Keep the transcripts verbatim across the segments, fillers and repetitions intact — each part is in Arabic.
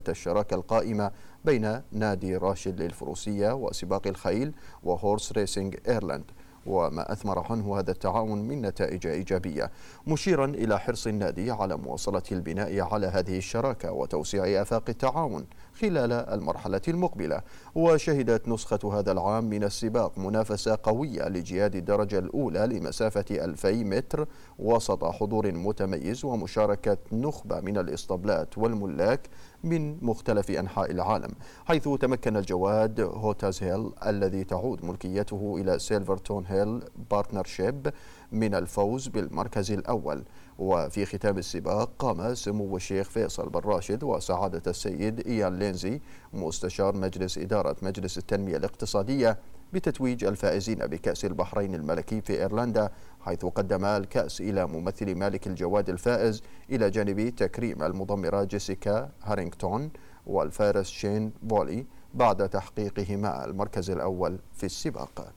الشراكة القائمة بين نادي راشد للفروسية وسباق الخيل وهورس ريسينج إيرلاند، وما أثمر عنه هذا التعاون من نتائج إيجابية، مشيرا إلى حرص النادي على مواصلة البناء على هذه الشراكة وتوسيع آفاق التعاون خلال المرحلة المقبلة. وشهدت نسخة هذا العام من السباق منافسة قوية لجياد الدرجة الأولى لمسافة ألفي متر وسط حضور متميز ومشاركة نخبة من الإسطبلات والملاك من مختلف أنحاء العالم، حيث تمكن الجواد هوتاز هيل الذي تعود ملكيته إلى سيلفرتون هيل بارتنرشيب من الفوز بالمركز الأول. وفي ختام السباق قام سمو الشيخ فيصل بن راشد وسعادة السيد إيان لينزي مستشار مجلس إدارة مجلس التنمية الاقتصادية بتتويج الفائزين بكأس البحرين الملكي في إيرلندا، حيث قدم الكأس إلى ممثل مالك الجواد الفائز إلى جانب تكريم المضمرة جيسيكا هارينغتون والفارس شين بولي بعد تحقيقهما المركز الأول في السباق.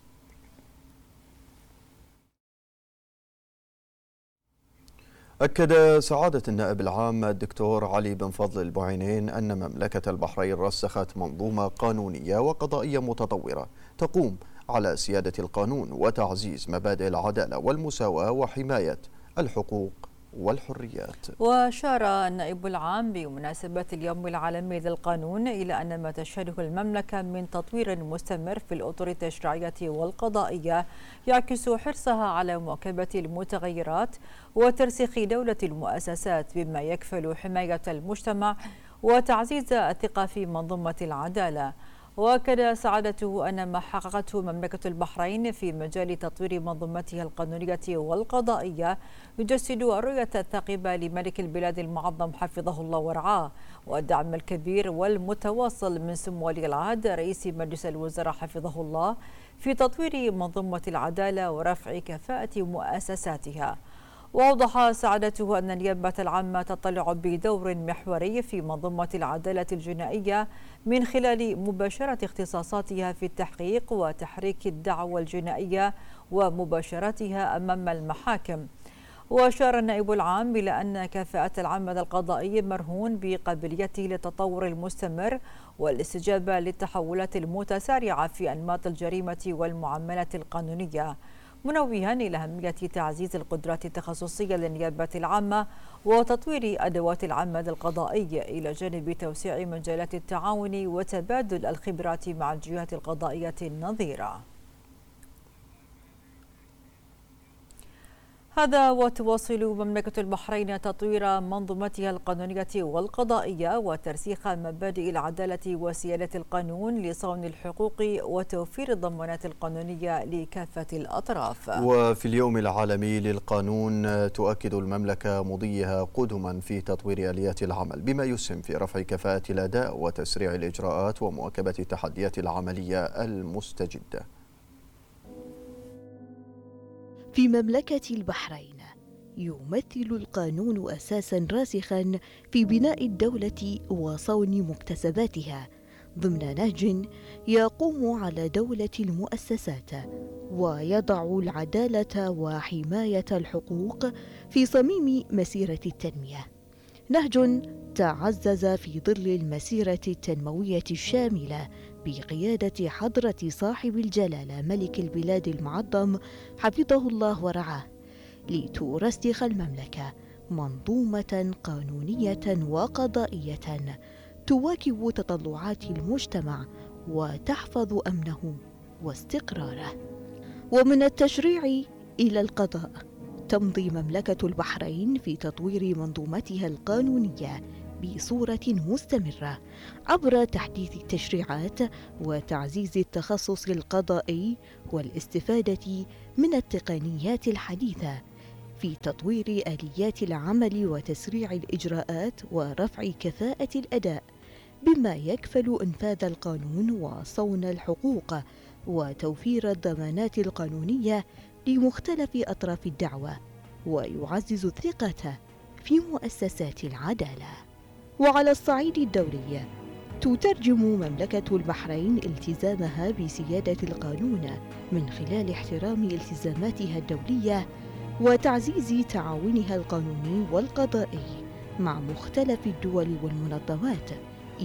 أكد سعادة النائب العام الدكتور علي بن فضل البعينين أن مملكة البحرين رسخت منظومة قانونية وقضائية متطورة تقوم على سيادة القانون وتعزيز مبادئ العدالة والمساواة وحماية الحقوق والحريات. وأشار النائب العام بمناسبة اليوم العالمي للقانون إلى أن ما تشهده المملكة من تطوير مستمر في الأطر التشريعية والقضائية يعكس حرصها على مواكبة المتغيرات وترسيخ دولة المؤسسات بما يكفل حماية المجتمع وتعزيز الثقة في منظومة العدالة. وأكد سعادته أن ما حققته مملكة البحرين في مجال تطوير منظومتها القانونية والقضائية يجسد الرؤية الثاقبة لملك البلاد المعظم حفظه الله ورعاه، والدعم الكبير والمتواصل من سمو ولي العهد رئيس مجلس الوزراء حفظه الله في تطوير منظومة العدالة ورفع كفاءة مؤسساتها. وأوضح سعادته أن النيابة العامة تطلع بدور محوري في منظومة العدالة الجنائية من خلال مباشرة اختصاصاتها في التحقيق وتحريك الدعوى الجنائية ومباشرتها أمام المحاكم. وأشار النائب العام إلى أن كفاءة العمل القضائي مرهون بقابليته للتطور المستمر والاستجابة للتحولات المتسارعة في أنماط الجريمة والمعاملات القانونية، منوها إلى أهمية تعزيز القدرات التخصصية للنيابة العامة وتطوير أدوات العمل القضائي إلى جانب توسيع مجالات التعاون وتبادل الخبرات مع الجهات القضائية النظيرة. هذا وتواصل مملكة البحرين تطوير منظومتها القانونية والقضائية وترسيخ مبادئ العدالة وسيادة القانون لصون الحقوق وتوفير الضمانات القانونية لكافة الأطراف. وفي اليوم العالمي للقانون تؤكد المملكة مضيها قدما في تطوير آليات العمل بما يسهم في رفع كفاءة الأداء وتسريع الإجراءات ومواكبة التحديات العملية المستجدة. في مملكة البحرين يمثل القانون أساساً راسخاً في بناء الدولة وصون مكتسباتها ضمن نهج يقوم على دولة المؤسسات ويضع العدالة وحماية الحقوق في صميم مسيرة التنمية، نهج تعزز في ظل المسيرة التنموية الشاملة بقيادة حضرة صاحب الجلالة ملك البلاد المعظم حفظه الله ورعاه، لترسخ المملكة منظومة قانونية وقضائية تواكب تطلعات المجتمع وتحفظ أمنه واستقراره. ومن التشريع إلى القضاء تمضي مملكة البحرين في تطوير منظومتها القانونية بصورة مستمرة عبر تحديث التشريعات وتعزيز التخصص القضائي والاستفادة من التقنيات الحديثة في تطوير آليات العمل وتسريع الإجراءات ورفع كفاءة الأداء بما يكفل إنفاذ القانون وصون الحقوق وتوفير الضمانات القانونية لمختلف أطراف الدعوة ويعزز الثقة في مؤسسات العدالة. وعلى الصعيد الدولي تترجم مملكة البحرين التزامها بسيادة القانون من خلال احترام التزاماتها الدولية وتعزيز تعاونها القانوني والقضائي مع مختلف الدول والمنظمات